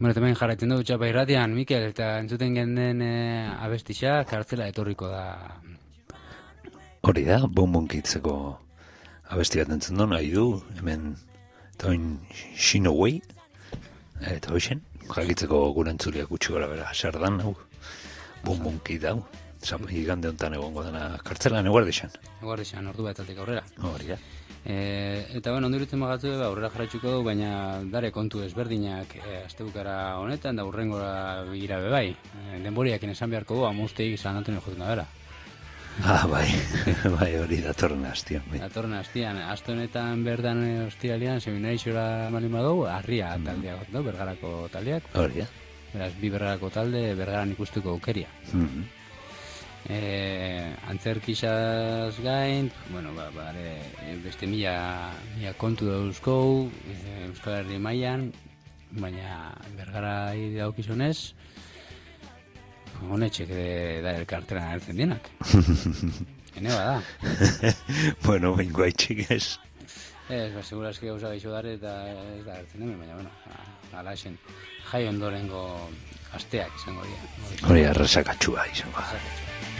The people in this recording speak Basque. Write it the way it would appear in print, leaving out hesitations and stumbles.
Bueno, hemen jarraitzen dugu Txapa irratian, Mikel, eta entzuten genden abestixa, kartzela etorriko da. Hori da, bonbonkitzeko abesti bat entzun du, nahi du, hemen toin Shinoway, eta hoxen, jakitzeko gure entzuliak gutxi gora bera, sardan, hau, bonbonkit hau, igande honetan egongo dena kartzelan eguardixan. Eguardixan, ordu batatik aurrera. Hori da. Eta bueno, ondirutzen bagatu aurrera jarraitzuko dugu, baina dare kontu ezberdinak astebukara honetan, da urrengora begira bebai. Denboriakin esan beharko du, amusteik izan Antonio joten da bera. Bai, hori datorren hastian. Datorren hastian, aste honetan berdan ostiralean, seminarizora malin badu, Arria taldea gotu, Bergarako taldeak. Hori da. Beraz, bi Bergarako talde, Bergaran ikusteko aukeria. Antzerkixaz gain, bueno, beste mila kontu dauzkou, Euskal Herri mailan, baina Bergara daukizunez, honetxek da elkarteran agertzen dienak. Hene bada. Bueno, bengo haitxik ez. Segurazki gauza gaixo dara eta ez da agertzen hemen, baina, bueno, alaxen, jai ondorengo asteak izango dira. Hori arrasakatxua izango.